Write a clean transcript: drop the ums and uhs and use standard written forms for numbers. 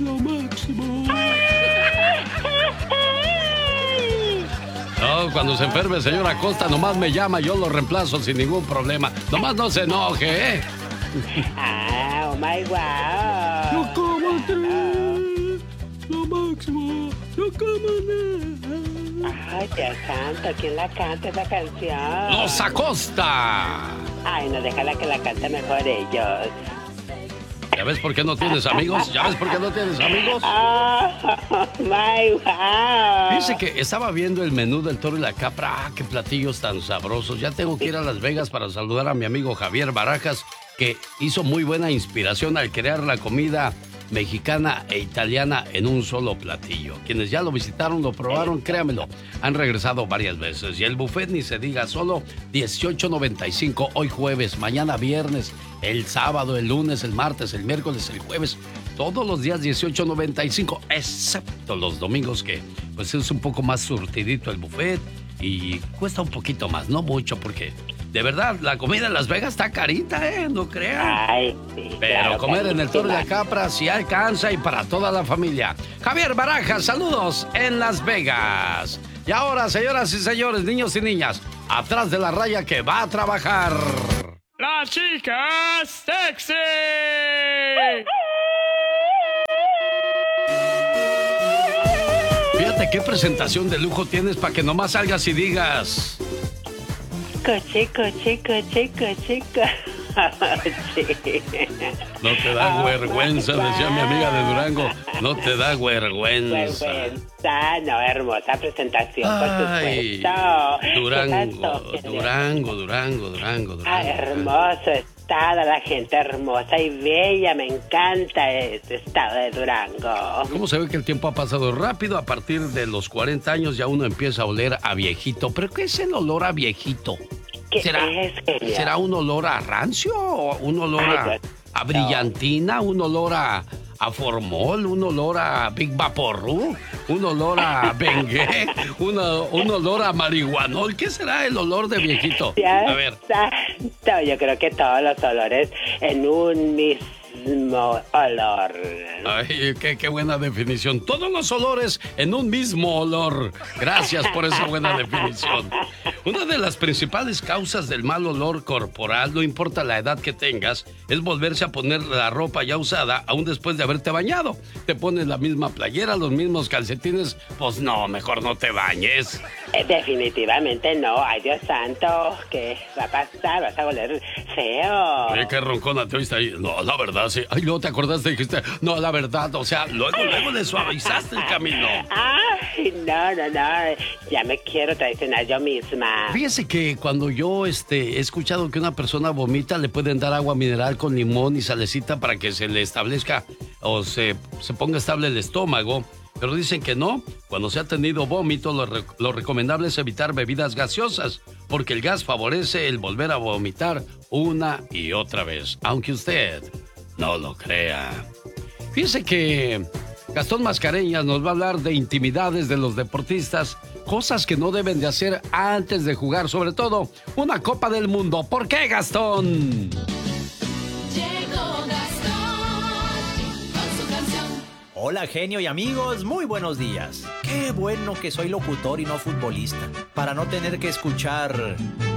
lo máximo. No, cuando se enferme, señora Acosta, nomás me llama, yo lo reemplazo sin ningún problema. Nomás no se enoje, ¿eh? Ah, oh my wow. No como tres, lo máximo, no como nada. Ay, Dios santo, ¿quién la canta esa canción? ¡Los Acosta! Ay, no, déjala que la cante mejor ellos. ¿Ya ves por qué no tienes amigos? ¿Ya ves por qué no tienes amigos? Oh my wow. Fíjese que estaba viendo el menú del Toro y la Capra. ¡Ah, qué platillos tan sabrosos! Ya tengo que ir a Las Vegas para saludar a mi amigo Javier Barajas, que hizo muy buena inspiración al crear la comida mexicana e italiana en un solo platillo. Quienes ya lo visitaron, lo probaron, créamelo, han regresado varias veces. Y el buffet ni se diga, solo $18.95 hoy jueves, mañana viernes, el sábado, el lunes, el martes, el miércoles, el jueves. Todos los días $18.95, excepto los domingos, que pues es un poco más surtidito el buffet y cuesta un poquito más, no mucho, porque de verdad la comida en Las Vegas está carita, no crean. Ay, sí, pero claro, comer en el Toro y la carísima. Capra sí alcanza y para toda la familia. Javier Barajas, saludos en Las Vegas. Y ahora, señoras y señores, niños y niñas, atrás de la raya que va a trabajar. ¡Las chicas sexy! Fíjate qué presentación de lujo tienes para que nomás salgas y digas. Chico. No te da vergüenza, decía mi amiga de Durango. No te da vergüenza. Vergüenza, no, hermosa presentación, por Ay, supuesto. Durango. Ay, hermoso estado, la gente hermosa y bella, me encanta este estado de Durango. ¿Cómo se ve que el tiempo ha pasado rápido? A partir de los 40 años ya uno empieza a oler a viejito. ¿Pero qué es el olor a viejito? ¿Qué ¿Será, es, genio? ¿Será un olor a rancio? ¿O un olor Ay, a brillantina? ¿Un olor a formol? ¿Un olor a Big Vaporru? ¿Un olor a Bengué? ¿Un olor a marihuanol? ¿Qué será el olor de viejito? A ver. Santo, yo creo que todos los olores en un mismo olor. Ay, qué buena definición. Todos los olores en un mismo olor. Gracias por esa buena definición. Una de las principales causas del mal olor corporal, no importa la edad que tengas, es volverse a poner la ropa ya usada aún después de haberte bañado. Te pones la misma playera, los mismos calcetines, pues no, mejor no te bañes. Definitivamente no. Ay, Dios santo, ¿qué va a pasar? Vas a oler feo. Oye, qué roncona te oíste ahí. No, la verdad, sí. Ay, luego te acordaste y dijiste, no, la verdad, o sea, luego le suavizaste el camino. Ay, no. Ya me quiero traicionar yo misma. Fíjese que cuando yo he escuchado que una persona vomita, le pueden dar agua mineral con limón y salecita para que se le establezca o se ponga estable el estómago. Pero dicen que no. Cuando se ha tenido vómito, lo recomendable es evitar bebidas gaseosas, porque el gas favorece el volver a vomitar una y otra vez, aunque usted no lo crea. Fíjese que Gastón Mascareñas nos va a hablar de intimidades de los deportistas, cosas que no deben de hacer antes de jugar, sobre todo una Copa del Mundo. ¿Por qué, Gastón? Llegó Gastón con su canción. Hola, genio y amigos, muy buenos días. Qué bueno que soy locutor y no futbolista, para no tener que escuchar